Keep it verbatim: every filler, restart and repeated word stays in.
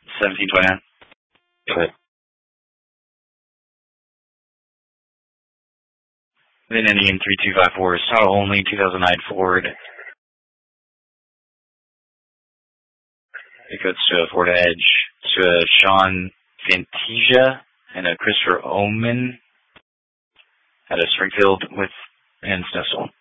seventeen twenty-nine. Go ahead. Then ending in three two five four, title only, two thousand nine Ford. It goes to a Ford Edge, to a Sean Fantasia and a Christopher Oman at a Springfield with and Snow Storm.